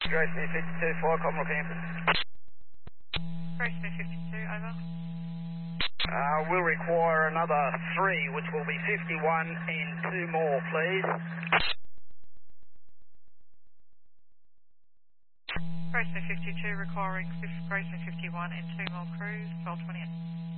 Grayson 52, 4, Commodore Campus. Grayson 52, over. We'll require another 3, which will be 51 and 2 more, please. Grayson 52 requiring Grayson 51 and 2 more crews, 1228.